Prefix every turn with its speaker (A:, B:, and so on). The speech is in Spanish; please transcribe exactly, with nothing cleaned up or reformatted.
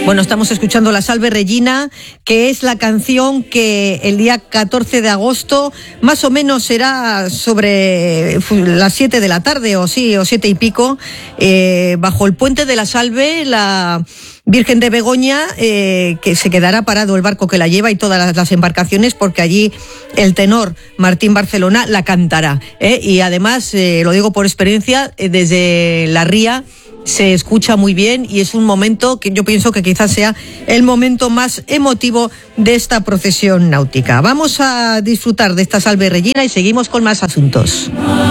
A: Bueno, estamos escuchando la Salve Regina, que es la canción que el día catorce de agosto, más o menos será sobre las siete de la tarde, o sí, o siete y pico, eh, bajo el puente de la Salve, la Virgen de Begoña, eh, que se quedará parado el barco que la lleva y todas las, las embarcaciones, porque allí el tenor Martín Barcelona la cantará, ¿eh? Y además, eh, lo digo por experiencia, eh, desde la ría se escucha muy bien y es un momento que yo pienso que quizás sea el momento más emotivo de esta procesión náutica. Vamos a disfrutar de esta Salve Regina y seguimos con más asuntos.